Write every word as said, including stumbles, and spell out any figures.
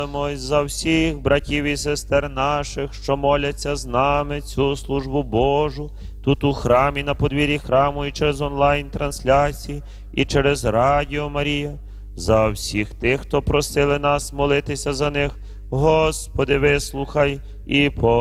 Молимось за всіх братів і сестер наших, що моляться з нами цю службу Божу, тут у храмі, на подвір'ї храму, і через онлайн-трансляції, і через Радіо Марія, за всіх тих, хто просили нас молитися за них. Господи, вислухай і помилуй.